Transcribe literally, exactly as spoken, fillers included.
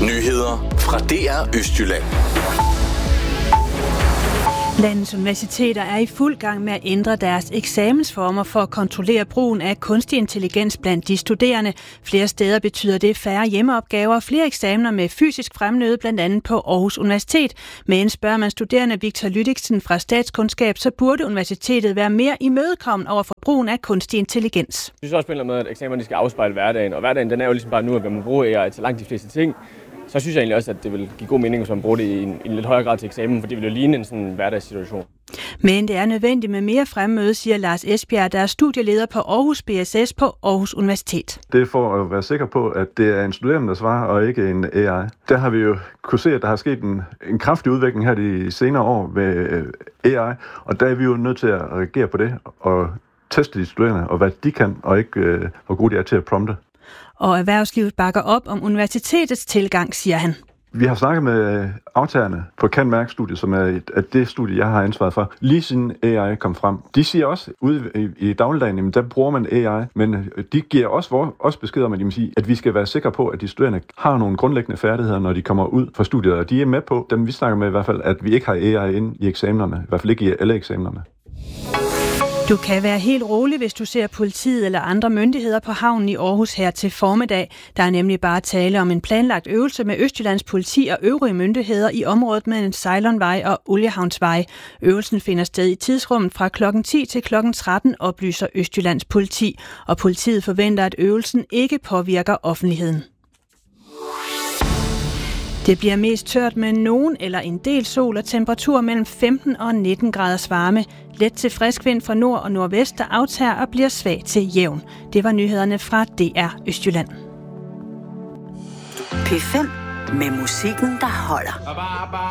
Nyheder fra D R Østjylland. Landets universiteter er i fuld gang med at ændre deres eksamensformer for at kontrollere brugen af kunstig intelligens blandt de studerende. Flere steder betyder det færre hjemmeopgaver og flere eksamener med fysisk fremmøde, blandt andet på Aarhus Universitet. Men spørger man studerende Victor Lydiksen fra Statskundskab, så burde universitetet være mere imødekommende over for brugen af kunstig intelligens. Jeg synes også på en eller anden måde, at eksamerne skal afspejle hverdagen, og hverdagen den er jo ligesom bare nu, at man må bruge A I til langt de fleste ting. Så synes jeg egentlig også, at det vil give god mening, hvis man bruger det i en, i en lidt højere grad til eksamen, for det vil jo ligne en sådan hverdagssituation. Men det er nødvendigt med mere fremmøde, siger Lars Esbjerg, der er studieleder på Aarhus B S S på Aarhus Universitet. Det er for at være sikker på, at det er en studerende, der svarer, og ikke en A I. Der har vi jo kunne se, at der har sket en, en kraftig udvikling her de senere år med A I, og der er vi jo nødt til at reagere på det og teste de studerende, og hvad de kan, og ikke øh, hvor gode de er til at prompte. Og erhvervslivet bakker op om universitetets tilgang, siger han. Vi har snakket med aftagerne på Can-Mærk-studiet, som er et, at det studie, jeg har ansvaret for, lige siden A I kom frem. De siger også, ude i, i dagligdagen, jamen, der bruger man A I, men de giver også, også besked om, at, de sige, at vi skal være sikre på, at de studerende har nogle grundlæggende færdigheder, når de kommer ud fra studiet. Og de er med på, dem vi snakker med i hvert fald, at vi ikke har A I inde i eksamenerne, i hvert fald ikke i alle eksamenerne. Du kan være helt rolig, hvis du ser politiet eller andre myndigheder på havnen i Aarhus her til formiddag. Der er nemlig bare tale om en planlagt øvelse med Østjyllands politi og øvrige myndigheder i området mellem Sejlonvej og Oliehavnsvej. Øvelsen finder sted i tidsrummet fra klokken ti til klokken tretten, oplyser Østjyllands politi, og politiet forventer, at øvelsen ikke påvirker offentligheden. Det bliver mest tørt med nogen eller en del sol og temperatur mellem femten og nitten graders varme. Let til frisk vind fra nord og nordvest, der aftager og bliver svag til jævn. Det var nyhederne fra D R Østjylland. P fem med musikken, der holder.